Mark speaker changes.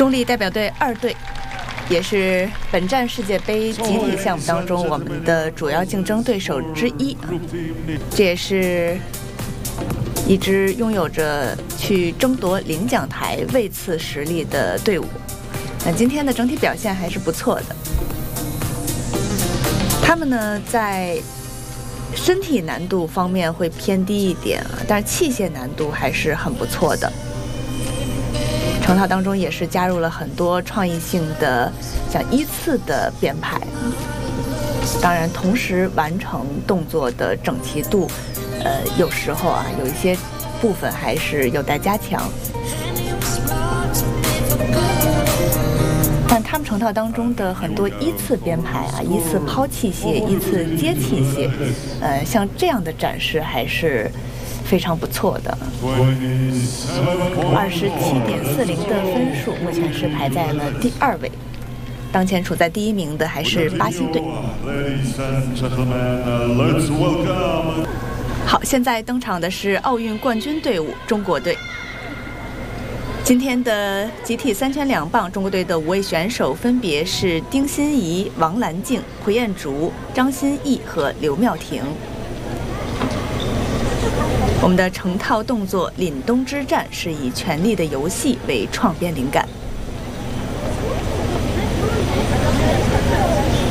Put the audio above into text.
Speaker 1: 中立代表队2队，也是本站世界杯集体项目当中我们的主要竞争对手之一，这也是一支拥有着去争夺领奖台位次实力的队伍。那今天的整体表现还是不错的。他们呢，在身体难度方面会偏低一点但是器械难度还是很不错的。成套当中也是加入了很多创意性的像依次的编排，当然同时完成动作的整齐度有时候有一些部分还是有待加强。但他们成套当中的很多依次编排依次抛器械，依次接器械，像这样的展示还是非常不错的。27.40的分数，目前是排在了第2位。当前处在第1名的还是巴西队。好，现在登场的是奥运冠军队伍中国队。今天的集体3圈2棒，中国队的5位选手分别是丁欣怡、王兰静、胡彦竹、张歆艺和刘妙婷。我们的成套动作凛冬之战是以权力的游戏为创编灵感。